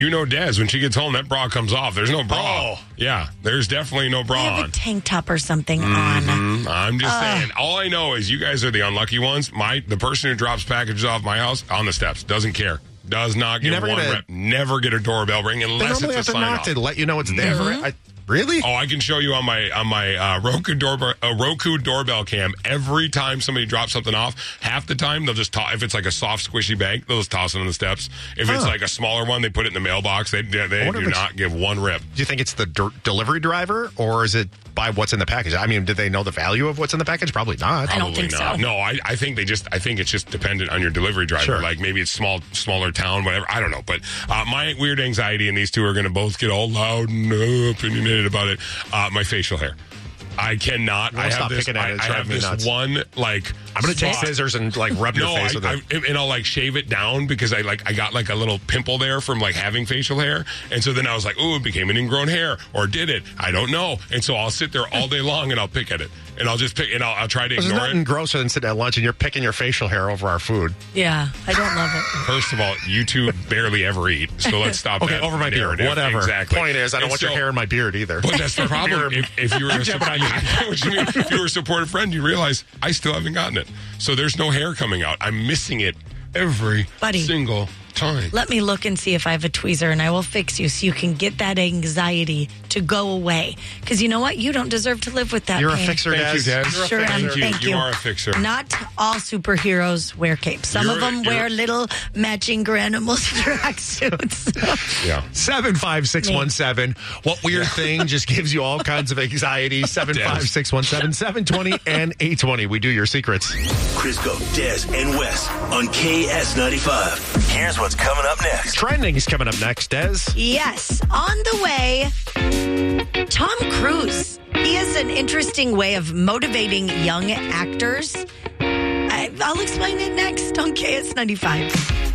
You know, Des, when she gets home, that bra comes off. There's no bra. Oh. Yeah, there's definitely no bra I have on. a tank top or something on. I'm just saying. All I know is you guys are the unlucky ones. The person who drops packages off my house on the steps doesn't care. Does not get one rep. Never get a doorbell ring unless it's a sign off. To let you know it's there. Really? Oh, I can show you on my Roku doorbell cam. Every time somebody drops something off, half the time they'll just toss. If it's like a soft, squishy bag, they'll just toss it on the steps. If it's like a smaller one, they put it in the mailbox. They do not give one rip. Do you think it's the delivery driver, or is it by what's in the package? I mean, did they know the value of what's in the package? Probably not. I don't think so. No, I think it's just dependent on your delivery driver. Sure. Like maybe it's smaller town, whatever. I don't know. But my weird anxiety and these two are going to both get all loud and opinionated about it. My facial hair. I cannot. I have this. I have this one like. I'm going to take scissors and like rub your face with it. And I'll like shave it down because I got like a little pimple there from like having facial hair, and so then I was like, oh, it became an ingrown hair, or did it? I don't know. And so I'll sit there all day long and I'll pick at it, and I'll just pick, and I'll try to ignore it. There's nothing grosser than sitting at lunch and you're picking your facial hair over our food. Yeah, I don't love it. First of all, you two barely ever eat, so let's stop. Okay, that over my beard, narrative. whatever. Exactly. Point is, I don't want your hair in my beard either. But that's the problem. If you were if you were a supportive friend, you realize I still haven't gotten it, so there's no hair coming out. I'm missing it every single time. Let me look and see if I have a tweezer, and I will fix you so you can get that anxiety to go away. Because you know what? You don't deserve to live with that You're pain. a fixer, Des. Thank you, Des. Sure am. Thank you. You are a fixer. Not all superheroes wear capes. Some of them wear little matching Granimals tracksuits. Yeah. 75617. What weird thing just gives you all kinds of anxiety? 75617, 720 and 820. We do your secrets. Crisco, Des, and Wes on KS95. Here's what's coming up next. Trending is coming up next, Des. Yes. On the way, Tom Cruise. He has an interesting way of motivating young actors. I'll explain it next on KS95.